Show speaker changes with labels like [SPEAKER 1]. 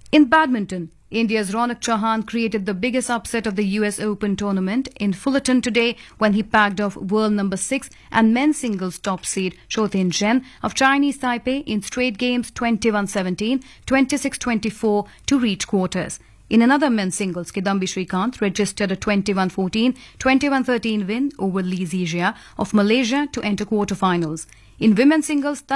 [SPEAKER 1] In badminton, India's Ronak Chauhan created the biggest upset of the US Open tournament in Fullerton today when he packed off world number 6 and men's singles top seed Shoutin Zhen of Chinese Taipei in straight games 21-17, 26-24 to reach quarters. In another men's singles, Kidambi Srikanth registered a 21-14, 21-13 win over Lee Zijia of Malaysia to enter quarterfinals. In women's singles,